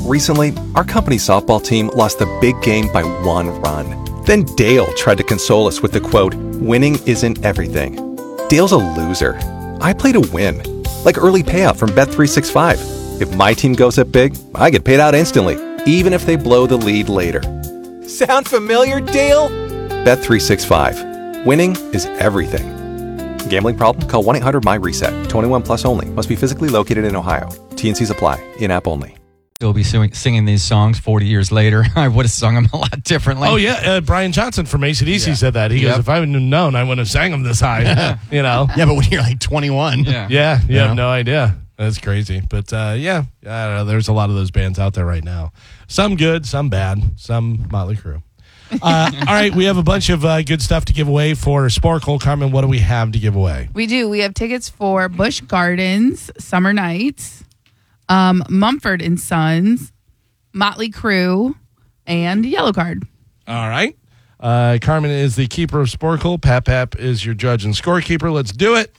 Recently, our company softball team lost the big game by 1 run. Then Dale tried to console us with the quote, "Winning isn't everything." Dale's a loser. I play to win. Like early payout from Bet365. If my team goes up big, I get paid out instantly, even if they blow the lead later. Sound familiar, Dale? Bet365. Winning is everything. Gambling problem? Call 1-800-MY-RESET. 21 plus only. Must be physically located in Ohio. T&Cs apply. In-app only. Still be singing these songs 40 years later. I would have sung them a lot differently. Oh, yeah. Brian Johnson from AC/DC said that. He goes, if I would have known, I wouldn't have sang them this high. You know? Yeah, but when you're like 21. Yeah, you have no idea. That's crazy. But, I don't know. There's a lot of those bands out there right now. Some good, some bad, some Motley Crue. All right, we have a bunch of good stuff to give away for Sporkle. Carmen, what do we have to give away? We do. We have tickets for Busch Gardens Summer Nights, Mumford & Sons, Motley Crue, and Yellow Card. All right. Carmen is the keeper of Sporkle. Pap is your judge and scorekeeper. Let's do it.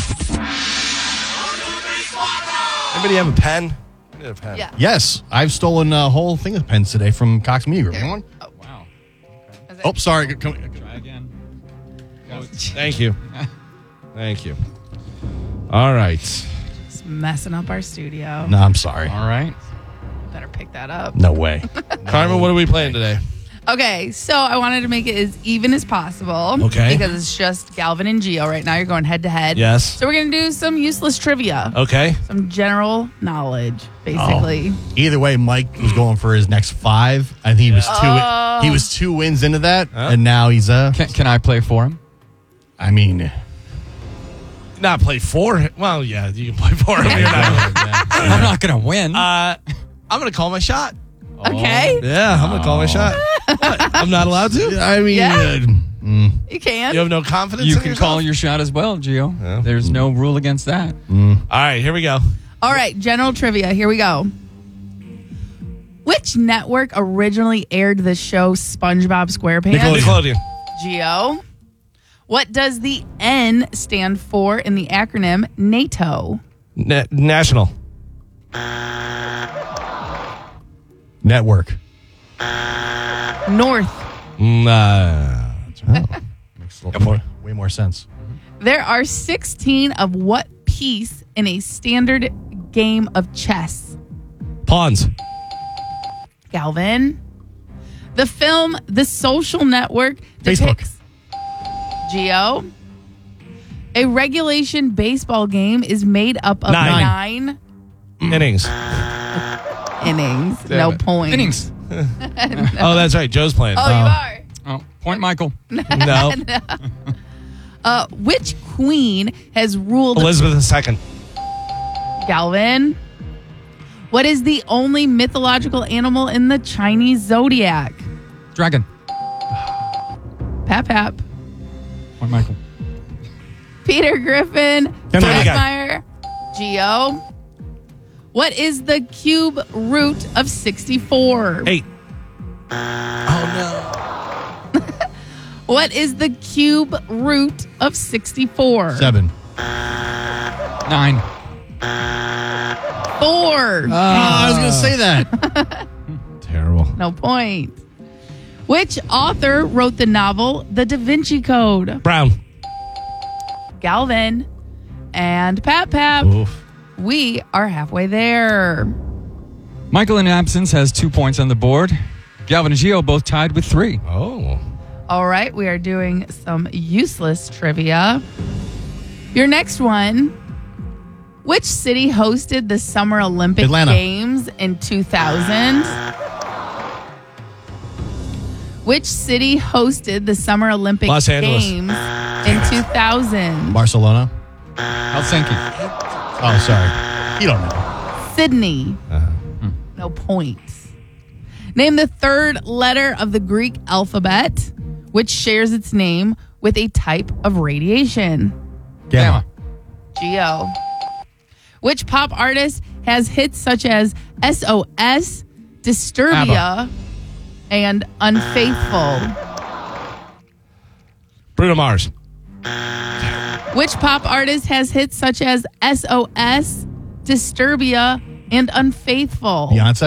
Anybody have a pen? I need a pen. Yeah. Yes, I've stolen a whole thing of pens today from Cox Media Group. Anyone? Oh, Wow. Okay. Oh, sorry. Try again. Thank you. Thank you. All right. Just messing up our studio. No, I'm sorry. All right. Better pick that up. No way. Carmen, what are we playing today? Okay, so I wanted to make it as even as possible. Okay. Because it's just Galvin and Gio right now. You're going head to head. Yes. So we're going to do some useless trivia. Okay. Some general knowledge, basically. Oh. Either way, Mike was going for his next 5. I think he was He was 2 wins into that, and now he's Can I play for him? I mean, Not play for him. Well, yeah, you can play for him. You're not I'm not going to win. I'm going to call my shot. Okay. Yeah, I'm going to call my shot. What? I'm not allowed to? I mean, Yeah. You can. You have no confidence you in can yourself? call your shot as well, Gio. Yeah. There's no rule against that. All right, here we go. All right, general trivia. Here we go. Which network originally aired the show SpongeBob SquarePants? Nickelodeon. Gio. What does the N stand for in the acronym NATO? National. network. North. Makes a little way more sense. There are 16 of what piece in a standard game of chess? Pawns. Galvin. The film The Social Network depicts Gio. A regulation baseball game is made up of nine innings. innings. No points. Innings. Oh, that's right. Joe's playing. Oh, you are. Oh, point Michael. No. Which queen has ruled Elizabeth II. Galvin? What is the only mythological animal in the Chinese zodiac? Dragon. Pap. Point Michael. Peter Griffin. Family Guy. Meyer. Gio. What is the cube root of 64? 8. What is the cube root of 64? 7. 9. 4. I was going to say that. Terrible. No point. Which author wrote the novel The Da Vinci Code? Brown. Galvin and Pap. Oof. We are halfway there. Michael in absence has 2 points on the board. Galvin and Gio both tied with 3. Oh. All right, we are doing some useless trivia. Your next one. Which city hosted the Summer Olympic Atlanta. Games in 2000? Which city hosted the Summer Olympic Los Angeles. Games in 2000? Barcelona. Helsinki. Oh, sorry. You don't know. Sydney. No points. Name the third letter of the Greek alphabet, which shares its name with a type of radiation. Gamma. Geo. Which pop artist has hits such as SOS, Disturbia, and Unfaithful? Bruno Mars. Which pop artist has hits such as SOS, Disturbia, and Unfaithful? Beyonce.